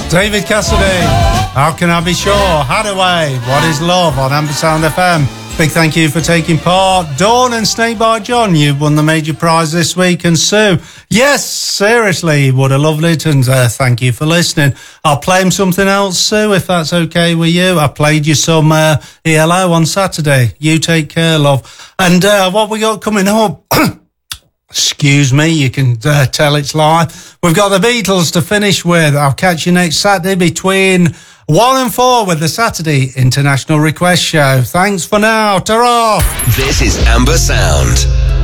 David Cassidy, How Can I Be Sure? Hadaway, What Is Love on Amber Sound FM. Big thank you for taking part. Dawn and Snake by John, you've won the major prize this week. And Sue, yes, seriously, would have loved it. And thank you for listening. I'll play him something else, Sue, if that's okay with you. I played you some ELO on Saturday. You take care, love. And what we got coming up? Excuse me, you can tell it's live. We've got the Beatles to finish with. I'll catch you next Saturday between 1 and 4 with the Saturday International Request Show. Thanks for now. Ta-ra! This is Amber Sound.